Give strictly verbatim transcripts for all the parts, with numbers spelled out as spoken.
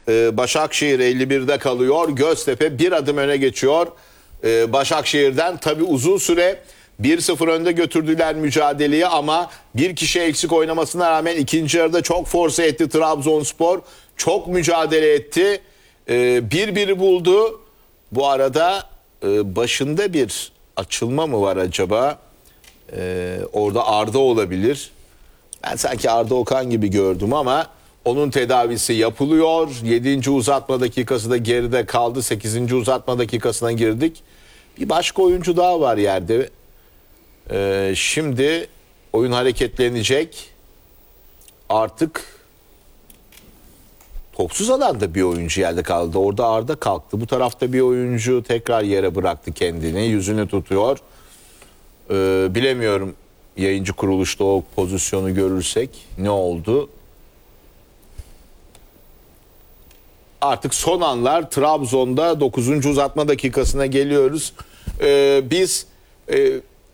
Ee, Başakşehir elli birde kalıyor. Göztepe bir adım öne geçiyor. Ee, Başakşehir'den tabii uzun süre bir sıfır önde götürdüler mücadeleyi ama bir kişi eksik oynamasına rağmen ikinci yarıda çok force etti Trabzonspor. Çok mücadele etti. Ee, bir bir buldu. Bu arada e, başında bir açılma mı var acaba? Ee, orada Arda olabilir. Ben sanki Arda Okan gibi gördüm ama onun tedavisi yapılıyor. yedinci uzatma dakikası da geride kaldı. sekizinci uzatma dakikasına girdik. Bir başka oyuncu daha var yerde. Ee, şimdi oyun hareketlenecek. Artık topsuz alanda bir oyuncu yerde kaldı. Orada Arda kalktı. Bu tarafta bir oyuncu tekrar yere bıraktı kendini. Yüzünü tutuyor. Ee, bilemiyorum yayıncı kuruluşta o pozisyonu görürsek ne oldu? Artık son anlar Trabzon'da dokuzuncu uzatma dakikasına geliyoruz. Ee, biz e,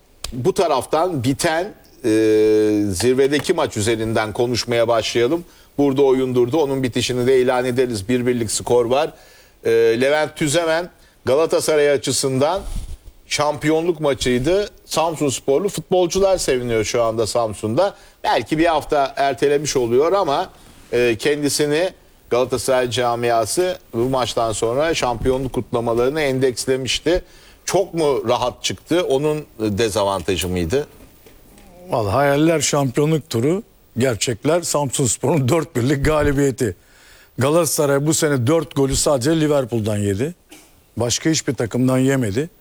bu taraftan biten e, zirvedeki maç üzerinden konuşmaya başlayalım. Burada oyun durdu. Onun bitişini de ilan ederiz. Bir birlik skor var. E, Levent Tüzemen Galatasaray açısından şampiyonluk maçıydı. Samsunsporlu futbolcular seviniyor şu anda Samsun'da. Belki bir hafta ertelemiş oluyor ama e, kendisini Galatasaray camiası bu maçtan sonra şampiyonluk kutlamalarını endekslemişti. Çok mu rahat çıktı? Onun dezavantajı mıydı? Vallahi hayaller şampiyonluk turu, gerçekler Samsunspor'un dört birlik galibiyeti. Galatasaray bu sene dört golü sadece Liverpool'dan yedi. Başka hiçbir takımdan yemedi.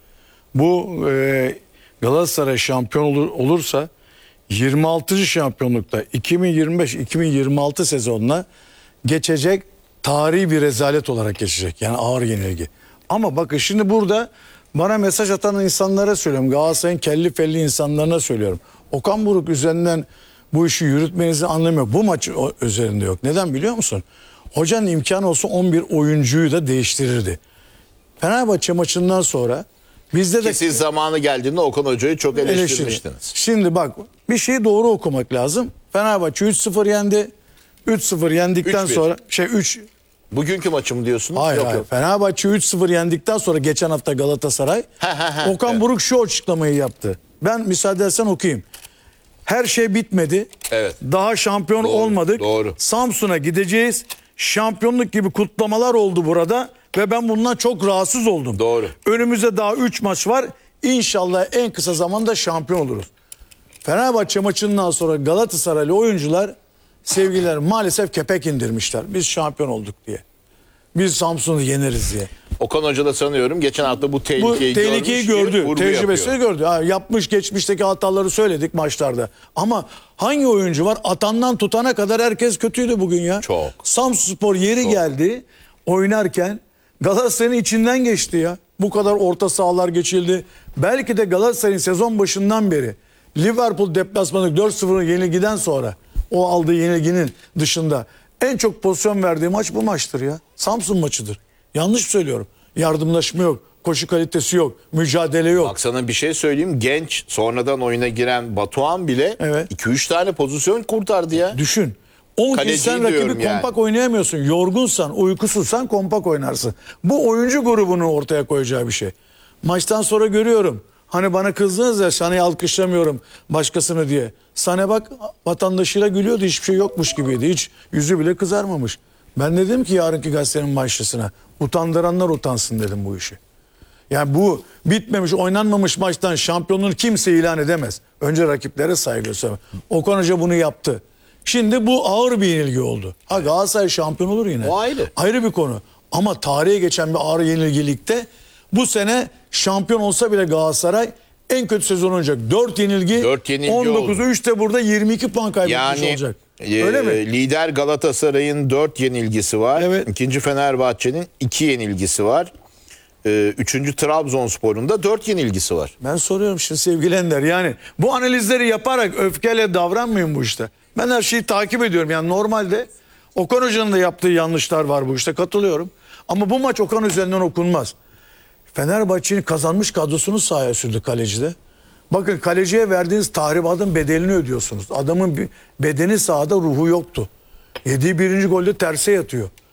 Bu e, Galatasaray şampiyon olur, olursa yirmi altıncı şampiyonlukta iki bin yirmi beş iki bin yirmi altı sezonuna geçecek, tarihi bir rezalet olarak geçecek. Yani ağır yenilgi. Ama bakın şimdi burada bana mesaj atan insanlara söylüyorum. Galatasaray'ın kelli felli insanlarına söylüyorum. Okan Buruk üzerinden bu işi yürütmenizi anlamıyor. Bu maç üzerinde yok. Neden biliyor musun? Hocanın imkanı olsa on bir oyuncuyu da değiştirirdi. Fenerbahçe maçından sonra bizde de... Ki siz zamanı geldiğinde Okan Hoca'yı çok eleştirmiştiniz. Şimdi bak, bir şeyi doğru okumak lazım. Fenerbahçe üç sıfır yendi. üç sıfır yendikten üç bir. sonra şey üç Bugünkü maçı mı diyorsunuz? Hayır, yok, hayır. yok. Fenerbahçe üç sıfır yendikten sonra geçen hafta Galatasaray Ha, ha, ha. Okan Evet. Buruk şu açıklamayı yaptı. Ben müsaade edersen okuyayım. Her şey bitmedi. Evet. Daha şampiyon Doğru, olmadık. doğru. Samsun'a gideceğiz. Şampiyonluk gibi kutlamalar oldu burada ve ben bundan çok rahatsız oldum. Doğru. Önümüzde daha üç maç var. İnşallah en kısa zamanda şampiyon oluruz. Fenerbahçe maçından sonra Galatasaraylı oyuncular, sevgiler, maalesef kepek indirmişler. Biz şampiyon olduk diye. Biz Samsun'u yeneriz diye. Okan Hoca da sanıyorum geçen hafta bu Bu tehlikeyi, tehlikeyi görmüş ki gördü. vurgu Tecrübesini yapıyor. gördü. Ha, yapmış, geçmişteki hataları söyledik maçlarda. Ama hangi oyuncu var? Atandan tutana kadar herkes kötüydü bugün ya. Çok. Samsunspor yeri Çok. geldi oynarken Galatasaray'ın içinden geçti ya. Bu kadar orta sahalar geçildi. Belki de Galatasaray'ın sezon başından beri Liverpool deplasmanı dört sıfır yenilgiden sonra o aldığı yenilginin dışında en çok pozisyon verdiği maç bu maçtır ya. Samsun maçıdır. Yanlış söylüyorum. Yardımlaşma yok. Koşu kalitesi yok. Mücadele yok. Bak sana bir şey söyleyeyim. Genç sonradan oyuna giren Batuhan bile Evet. iki üç tane pozisyon kurtardı ya. Düşün. on kişi Kaleciyi sen rakibi diyorum yani. kompak oynayamıyorsun. Yorgunsan, uykusuzsan kompak oynarsın. Bu oyuncu grubunu ortaya koyacağı bir şey. Maçtan sonra görüyorum. Hani bana kızdınız ya, Sane'yi alkışlamıyorum başkasını diye. Sane bak vatandaşıyla gülüyordu, hiçbir şey yokmuş gibiydi. Hiç yüzü bile kızarmamış. Ben dedim ki yarınki gazetenin başlısına, utandıranlar utansın dedim bu işi. Yani bu bitmemiş, oynanmamış maçtan şampiyonluğunu kimse ilan edemez. Önce rakiplere saygı göstermek. Okan Hoca bunu yaptı. Şimdi bu ağır bir yenilgi oldu. Ha, Galatasaray şampiyon olur yine. O ayrı. Ayrı bir konu. Ama tarihe geçen bir ağır yenilgilikte bu sene şampiyon olsa bile Galatasaray en kötü sezon olacak. dört yenilgi, Dört yenilgi on dokuzu üçte burada yirmi iki puan kaybetmiş Yani olacak. e, Öyle mi? lider Galatasaray'ın dört yenilgisi var. Evet. İkinci Fenerbahçe'nin iki yenilgisi var. E, üçüncü Trabzonspor'un da dört yenilgisi var. Ben soruyorum şimdi sevgili Ender, yani bu analizleri yaparak öfkeyle davranmayın bu işte. Ben her şeyi takip ediyorum. Yani normalde Okan Hoca'nın da yaptığı yanlışlar var bu işte, katılıyorum. Ama bu maç Okan üzerinden okunmaz. Fenerbahçe'nin kazanmış kadrosunu sahaya sürdü kalecide. Bakın, kaleciye verdiğiniz tahribatın bedelini ödüyorsunuz. Adamın bir bedeni sahada, ruhu yoktu. Yediği birinci golde terse yatıyor.